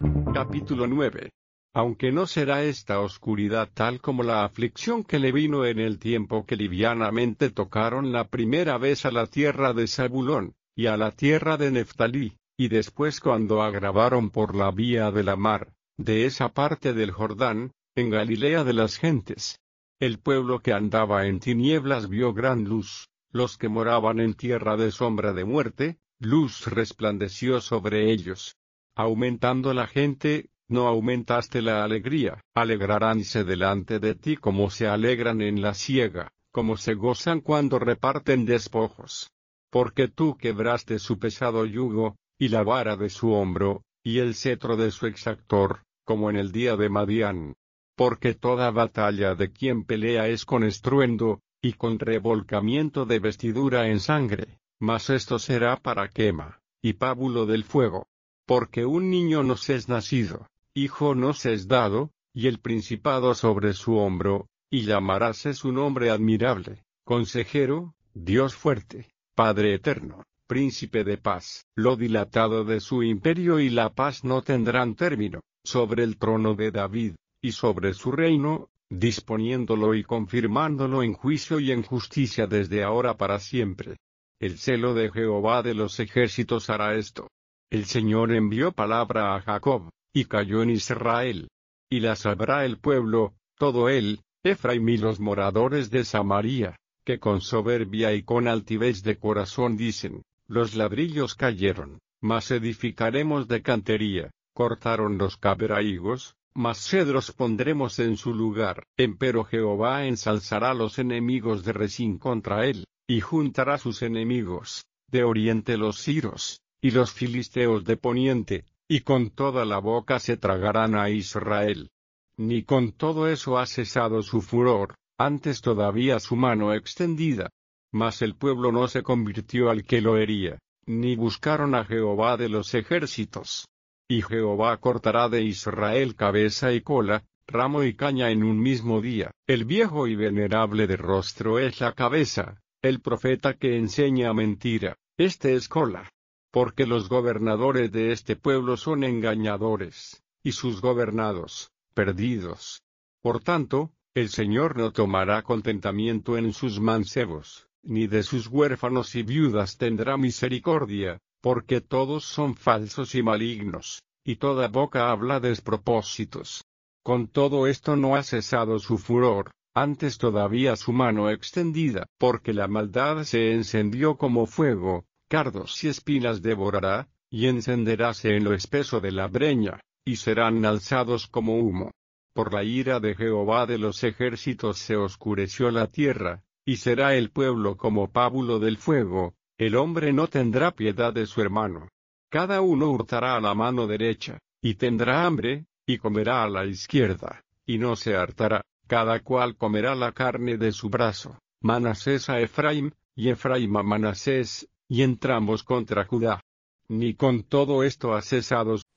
Capítulo 9. Aunque no será esta oscuridad tal como la aflicción que le vino en el tiempo que livianamente tocaron la primera vez a la tierra de Zabulón, y a la tierra de Neftalí, y después cuando agravaron por la vía de la mar, de esa parte del Jordán, en Galilea de las gentes. El pueblo que andaba en tinieblas vio gran luz, los que moraban en tierra de sombra de muerte, luz resplandeció sobre ellos. Aumentando la gente, no aumentaste la alegría. Alegraránse delante de ti como se alegran en la siega, como se gozan cuando reparten despojos. Porque tú quebraste su pesado yugo, y la vara de su hombro, y el cetro de su exactor, como en el día de Madián. Porque toda batalla de quien pelea es con estruendo, y con revolcamiento de vestidura en sangre, mas esto será para quema, y pábulo del fuego. Porque un niño nos es nacido, hijo nos es dado, y el principado sobre su hombro, y llamaráse su nombre admirable, Consejero, Dios fuerte, Padre eterno, Príncipe de paz. Lo dilatado de su imperio y la paz no tendrán término, sobre el trono de David, y sobre su reino, disponiéndolo y confirmándolo en juicio y en justicia desde ahora para siempre. El celo de Jehová de los ejércitos hará esto. El Señor envió palabra a Jacob, y cayó en Israel. Y la sabrá el pueblo, todo él, Efraim y los moradores de Samaria, que con soberbia y con altivez de corazón dicen, los ladrillos cayeron, mas edificaremos de cantería, cortaron los cabraigos, mas cedros pondremos en su lugar. Empero Jehová ensalzará los enemigos de Rezín contra él, y juntará sus enemigos, de oriente los siros, y los filisteos de poniente, y con toda la boca se tragarán a Israel. Ni con todo eso ha cesado su furor, antes todavía su mano extendida. Mas el pueblo no se convirtió al que lo hería, ni buscaron a Jehová de los ejércitos. Y Jehová cortará de Israel cabeza y cola, ramo y caña en un mismo día. El viejo y venerable de rostro es la cabeza, el profeta que enseña mentira, este es cola. Porque los gobernadores de este pueblo son engañadores, y sus gobernados, perdidos. Por tanto, el Señor no tomará contentamiento en sus mancebos, ni de sus huérfanos y viudas tendrá misericordia, porque todos son falsos y malignos, y toda boca habla despropósitos. Con todo esto no ha cesado su furor, antes todavía su mano extendida, porque la maldad se encendió como fuego, cardos y espinas devorará, y encenderáse en lo espeso de la breña, y serán alzados como humo. Por la ira de Jehová de los ejércitos se oscureció la tierra, y será el pueblo como pábulo del fuego, el hombre no tendrá piedad de su hermano. Cada uno hurtará a la mano derecha, y tendrá hambre, y comerá a la izquierda, y no se hartará, cada cual comerá la carne de su brazo, Manasés a Efraim, y Efraim a Manasés, y entrambos contra Judá. Ni con todo esto ha cesado